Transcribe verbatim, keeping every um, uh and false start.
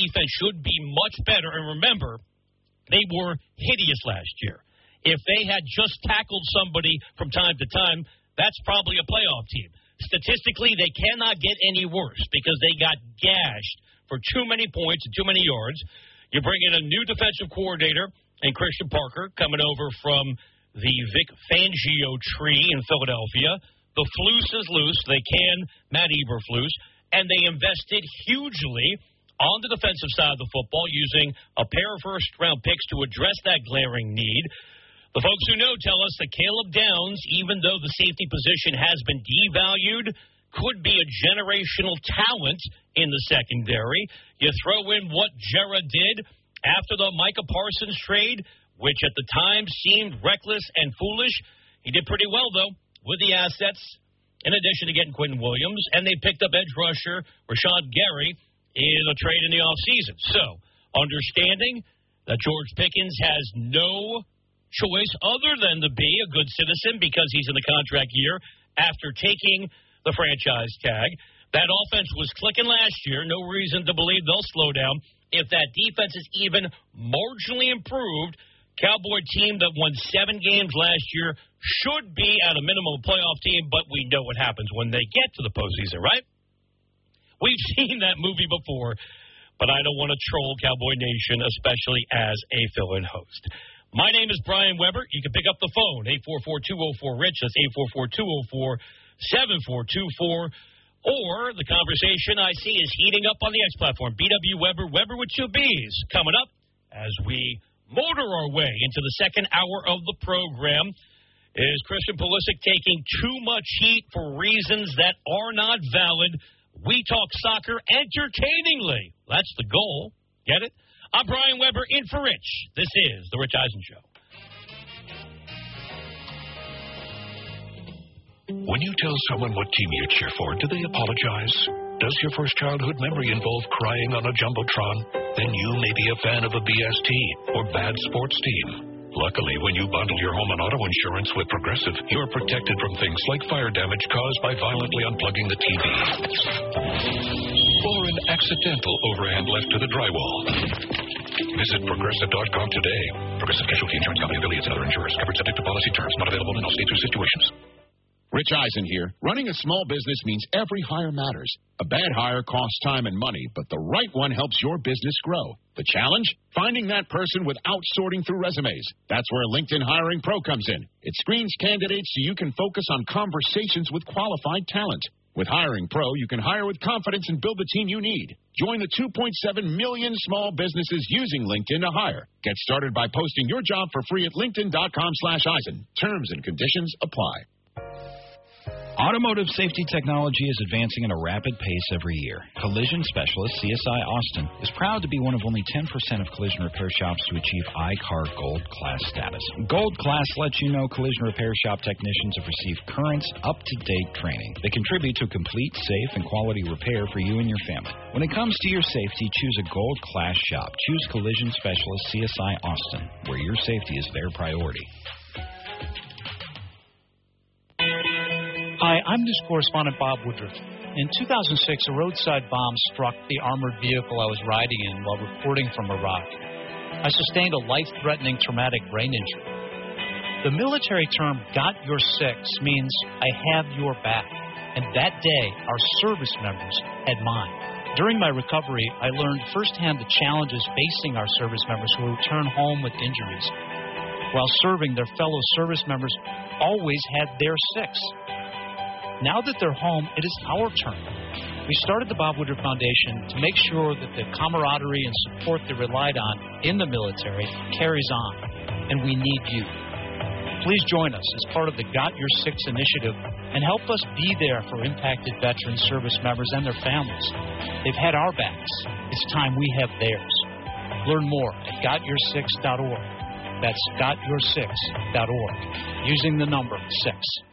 defense should be much better. And remember, they were hideous last year. If they had just tackled somebody from time to time, that's probably a playoff team. Statistically, they cannot get any worse because they got gashed for too many points and too many yards. You bring in a new defensive coordinator and Christian Parker coming over from the Vic Fangio tree in Philadelphia. The Flus is loose. They can Matt Eberflus. And they invested hugely on the defensive side of the football using a pair of first-round picks to address that glaring need. The folks who know tell us that Caleb Downs, even though the safety position has been devalued, could be a generational talent in the secondary. You throw in what Jarrah did after the Micah Parsons trade, which at the time seemed reckless and foolish. He did pretty well, though, with the assets, in addition to getting Quentin Williams, and they picked up edge rusher Rashawn Gary in a trade in the offseason. So, understanding that George Pickens has no choice other than to be a good citizen because he's in the contract year after taking the franchise tag. That offense was clicking last year. No reason to believe they'll slow down. If that defense is even marginally improved, Cowboy team that won seven games last year should be at a minimum a playoff team, but we know what happens when they get to the postseason, right? We've seen that movie before, but I don't want to troll Cowboy Nation, especially as a fill-in host. My name is Brian Weber. You can pick up the phone, eight four four, two oh four, RICH. That's eight four four, two oh four, seven four two four. Or the conversation I see is heating up on the X platform. B W Weber, Weber with two B's. Coming up as we motor our way into the second hour of the program. Is Christian Pulisic taking too much heat for reasons that are not valid? We talk soccer entertainingly. That's the goal. Get it? I'm Brian Weber in for Rich. This is The Rich Eisen Show. When you tell someone what team you cheer for, do they apologize? Does your first childhood memory involve crying on a Jumbotron? Then you may be a fan of a B S T or bad sports team. Luckily, when you bundle your home and auto insurance with Progressive, you're protected from things like fire damage caused by violently unplugging the T V. Or an accidental overhand left to the drywall. Visit Progressive dot com today. Progressive Casualty Insurance Company, affiliates, and other insurers. Covered subject to policy terms. Not available in all states or situations. Rich Eisen here. Running a small business means every hire matters. A bad hire costs time and money, but the right one helps your business grow. The challenge? Finding that person without sorting through resumes. That's where LinkedIn Hiring Pro comes in. It screens candidates so you can focus on conversations with qualified talent. With Hiring Pro, you can hire with confidence and build the team you need. Join the two point seven million small businesses using LinkedIn to hire. Get started by posting your job for free at linkedin.com slash Eisen. Terms and conditions apply. Automotive safety technology is advancing at a rapid pace every year. Collision specialist C S I Austin is proud to be one of only ten percent of collision repair shops to achieve I C A R Gold Class status. Gold Class lets you know collision repair shop technicians have received current, up-to-date training that contribute to complete, safe, and quality repair for you and your family. When it comes to your safety, choose a Gold Class shop. Choose Collision Specialist C S I Austin, where your safety is their priority. Hi, I'm news correspondent Bob Woodruff. In two thousand six, a roadside bomb struck the armored vehicle I was riding in while reporting from Iraq. I sustained a life-threatening traumatic brain injury. The military term, got your six, means I have your back. And that day, our service members had mine. During my recovery, I learned firsthand the challenges facing our service members who return home with injuries. While serving, their fellow service members always had their six. Now that they're home, it is our turn. We started the Bob Woodruff Foundation to make sure that the camaraderie and support they relied on in the military carries on, and we need you. Please join us as part of the Got Your Six initiative and help us be there for impacted veterans, service members, and their families. They've had our backs. It's time we have theirs. Learn more at got your six dot org. That's got your six dot org, using the number six.